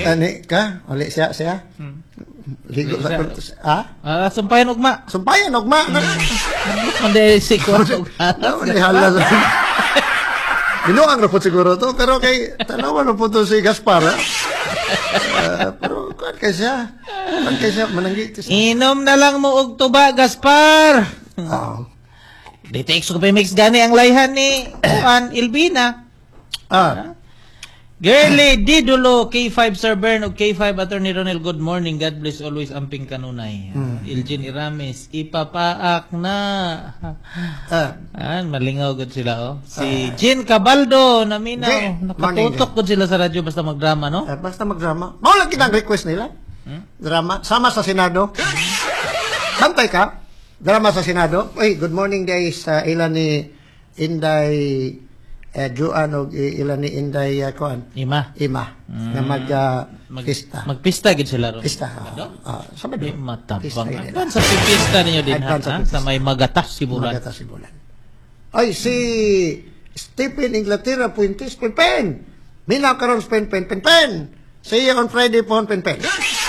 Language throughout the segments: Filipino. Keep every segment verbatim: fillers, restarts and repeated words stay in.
Ani ka? Uli siya, siya? Hmm. Ligo sa... Siya- Ha? Ah, sumpayan ugma. Sumpayan, ugma. Mande si ko ug Ano, ni hala sa... Binuang na po siguro to, pero kay tanawan na po to si Gaspar, ha? Uh, pero kuhan kay siya. Kuhan kay siya, mananggi. Inom na lang mo og tuba, Gaspar. Oo. Ditex ko pa mix gani ang layhan ni Juan Ilbina. Ah. Girly Didulo, K five Sir Bern ug K five Attorney Ronel, good morning. God bless always amping kanunay. Hmm. Ilgin Irames, ipapaak na. Ah. Ah, malingaw gud sila oh. Si Jean Cabaldo naminaw, Jean, nakatutok gud sila sa radyo basta magdrama no. Eh, basta magdrama. Mao lang kitang request nila. Hmm? Drama. Sama sa Senado. Bantay ka. Drama sa Senado. Uy, good morning guys. Uh, ilan ni Inday uh, Juan o ilan ni Inday uh, Kuan? Ima. Ima. Mm. Na mag, uh, Mag, pista. magpista gid sila ron. Pista. Uh, Sabado. Di matabang. Pista yun. Advance sa pipista ninyo din ha, Advance sa ha? pipista. Sa may magatas sibulan. Magata si Bulan. Ay, si Stephen Inglaterra Puentes, Penpen. Minaw karon sa Penpen, Penpen. See you on Friday po, Penpen.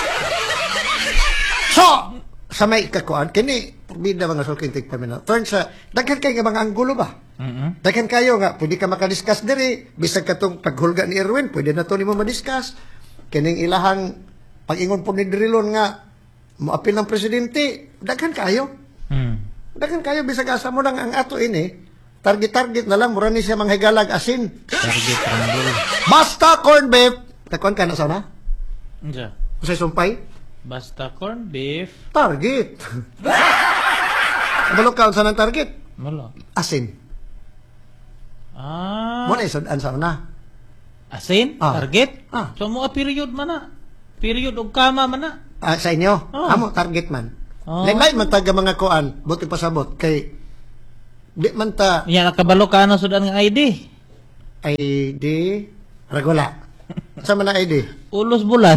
So, sa may kakuan, kini, bida mga sulkintig paminaw. Turn sa, daghan kayo nga mga anggulo ba? Mhm. Daghan kayo nga, pwede ka makadiscuss diri, bisag katong paghulga ni Erwin, pwede na to ni mo madiscuss. Kining ilahang pag-ingon po ni Drilon nga, moapil ng presidente, daghan kayo. Hmm. Daghan kayo, bisag asa mo lang ang ato ini, target-target na lang, mura ni siya manghigalag asin. Target rumble. Basta corn beef! Takuan ka na sana? Unsa? Usay sumpay? Basta corn beef. Target! Balok ka, saan ang target? Wala. Asin. Ah. Muna isod-an sa una. Asin? Ah. Target? Ah. So mo period man na. Period og kama man na. Ah, sa inyo? Ah. Amo, target man. Ah. Lain-lain man taga mga kuan, buti pasabot, kay di man ta Yan nakabalo ka na sudan nga I D. I D Ragula. Sa man na I D? Ulos bulan.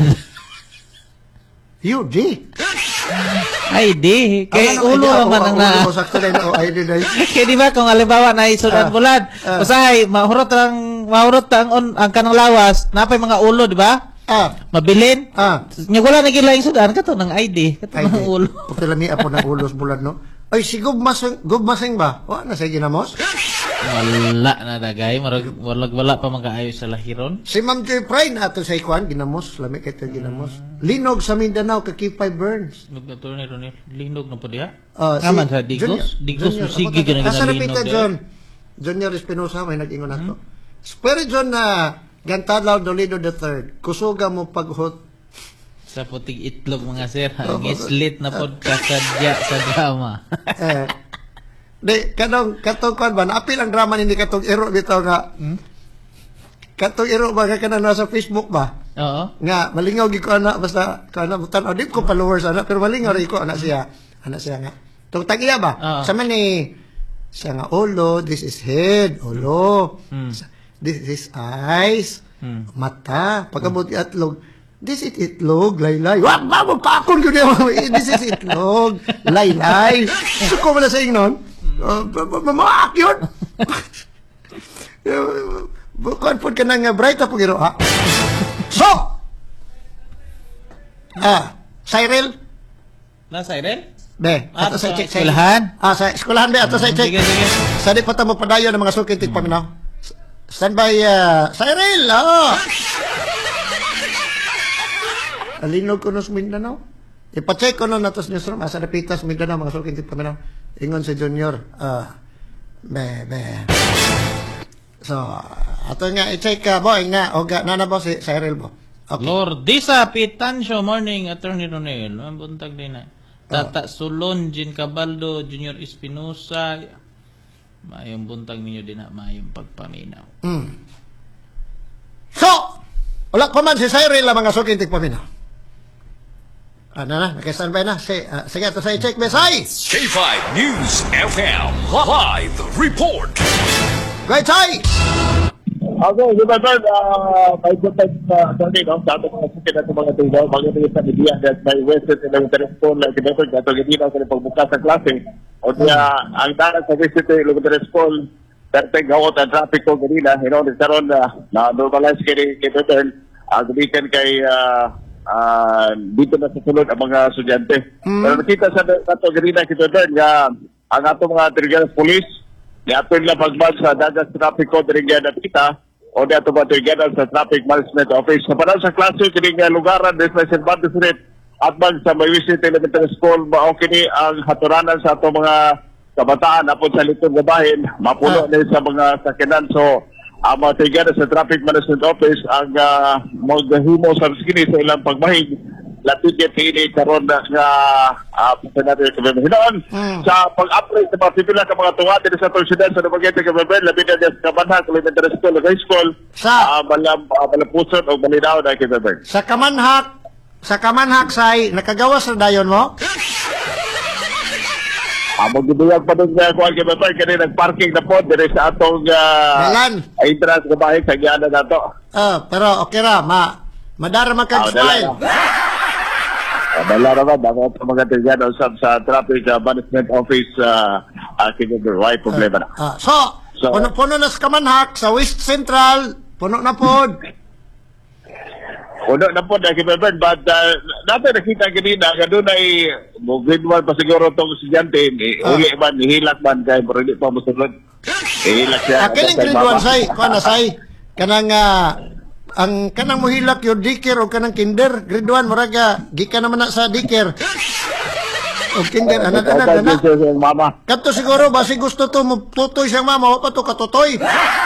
U D. I D. Kay Ano, ulo I D, naman o- ang o- na. ulo, sakto na yun, o I D na yun. Kaya di ba kung halimbawa na isudan Ah. bulan, Ah. usahay, mahurot lang, mahurot ang, on, ang kanang lawas, napay mga ulo, di ba? Ah, Mabilin. ah. Nya wala na gila yung sudan, kato ng I D, kato I D. ng ulo. Pagkalami ako ng ulos bulan, no? Ay, si Gubmasing, Gubmasing ba? O, na sa ginamos? Wala na dagay, marag wala wala pa magkaayos sa lahiron. Si Ma'am Joy Pry na ato sa ikuan, ginamos. Lami kayo ginamos. Linog sa Mindanao, kakipay Burns. Nagdato ni Ronel, linog na po diha. Ah, si Naman sa Digos, Junior- Digos Junior, sige ako gina taga- Asa gina na pita, linog. John? Junior Espinosa, may nag-ingon ato. Pero John na Gantalaw Dolido the third, kusuga mo paghot. Sa puting itlog mga sir, ang islit na podcast sadya sa drama. eh, di, kanong, katong kwan ba, naapil ang drama ni katong iro dito nga, Hmm? katong iro ba, ka kanang nasa Facebook ba? Oo. Nga, malingaw gi ko ana, basta, kana, tanaw, di ko followers ana, pero malingaw rin ko ana siya, ana siya nga. Itong tagiya ba? Oo. Sa man ni, siya nga, ulo, this is head, ulo, Hmm. this is eyes, Hmm. mata, pagkabot itlog, this is itlog, laylay. Wag ba mo pa akong yun yung, this is itlog, laylay. So, ko wala sa ingnon, uh, mamaak yun. Bukan po ka nang bright na pagiro, ha? So! Ah, Cyril? Na Siren? Be, Ah, ato sa sa check. eskwelahan? Ah, sa eskwelahan, be, ato sa check. Sige, sige. Sa di pa tamo padayon ng mga sukintik paminaw. Stand by, uh, Cyril, oh! Alinog ko nos Mindanao. Ipacheck ko no natos newsroom. Asa na pitas Mindanao, mga sukintik paminaw. Ingon si Junior, ah, be, be. So, ato nga, i-check ka, boy, nga, o ga, nana bo si Cyril bo. Okay. Lord Disa Pitancio, morning, Attorney Ronel. Ang buntag din na. Tata Sulon, Jean Cabaldo, Junior Espinosa. Mayong buntag ninyo din na, mayong pagpaminaw. Mm. So, wala pa man si Cyril ang mga sukintik paminaw. Ano na, nakistandby na. Si, uh, sige, ito sa i-check, Besay! K five News F M Live Report. Great Say! Okay, good afternoon. Uh, may good time sa Sunday, no? Sa ating mga sikin at mga tulo, mga tulo sa media at may Western Elementary School na kinetod at ang hindi na sa pagbukas sa klase. O niya, ang darat sa Western Elementary School, perteng gawot ang traffic ko ganila, you know, nagkaroon na na normalize kini kinetod uh, gumikan kay uh, uh, dito na sa sulod ang mga estudyante. Pero nakita sa ato ganina kita doon nga ang ato mga Trillanes Police ni ato nila pagbag sa dagat traffic code rin nga napita o di ato mga Trillanes sa Traffic Management Office. Sa panahon sa klase kini nga lugaran des sa Cervantes Street at bag sa Maywisit Elementary School mao kini ang haturanan sa ato mga kabataan apod sa litong gabahin mapuno Ah. na sa mga sakinan. So ang mga Trillanes sa Traffic Management Office ang uh, maghimo sa skini sa ilang pagmahig lapit yan kini karon na nga uh, natin yung hinoon Hmm. sa pag-upgrade sa mga pipila ka mga tuwa din sa Torsidad sa Dumaguete Kababen lapit na sa Kabanhag Elementary School High School Sa- uh, malam, uh, Malapuson o Malinaw na Kababen. Sa Kamanhak, sa Kamanhak say nakagawas na dayon mo? Ah, magduduyag pa doon sa kuwan Kababen kani nag-parking na po dire sa atong uh, Dalan. entrance sa bahay sa giyana nato. Ah, pero okay ra, ma madara man kag Ah, dala smile. na. Ah, Dala naman, dapat sa mga Trillanes usab sa Traffic uh, Management Office uh, uh, Kababen. Why problema na. Ah, so, So- puno-puno na sa Kamanhak, sa West Central, puno na pod. Uno na po na Kababen, but uh, natin nakita kanina nga doon ay grade one pa siguro itong estudyante, eh, Ah. uli man, ihilak man kay pero hindi pa musulod. Ihilak siya. Akining Kay grade mama. one say, kuha na say, kanang ah, ang kanang muhilak yung daycare o kanang kinder, grade one, muraga, gikan naman na sa daycare. O kinder, anak, anak, Okay, anak. yes, yes, mama. Kadto siguro, basi gusto to, tutoy siyang mama, o pa to katutoy.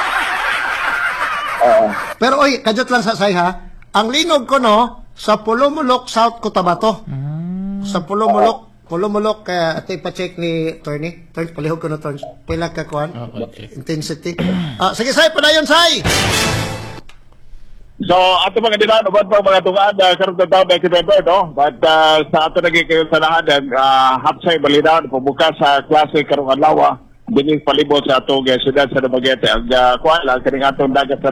Oo. Pero oy, kajot lang sa say ha, ang linog ko no, sa Pulumulok, South Cotabato. Sa Pulumulok, Pulumulok, kaya ito ipacheck ni Tony. Tony, palihog ko na Tony. Pila ka kuhan? Okay. Intensity. Ah, sige, say, padayon, say! So, ato mga dinano, ba't pa mga tungaan na karoon ng taon na Kababen, no? But uh, sa ato naging kayo sa lahat, uh, hapsay balinaw, pagbukas sa klase karong adlaw, dining palibot sa atong uh, siyudad sa Dumaguete. Ang uh, kuha lang, kaning atong dagat sa